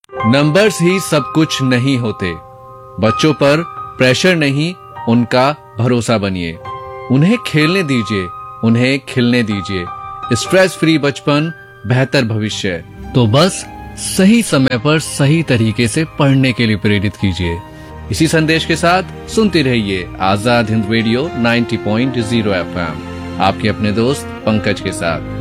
Numbers ही सब कुछ नहीं होते। बच्चों पर प्रेशर नहीं, उनका भरोसा बनिए। उन्हें खेलने दीजिए, उन्हें खिलने दीजिए। स्ट्रेस फ्री बचपन, बेहतर भविष्य। तो बस सही समय पर सही तरीके से पढ़ने के लिए प्रेरित कीजिए। इसी संदेश के साथ सुनते रहिए आजाद हिंद रेडियो 90.0 FM, आपके अपने दोस्त पंकज के साथ।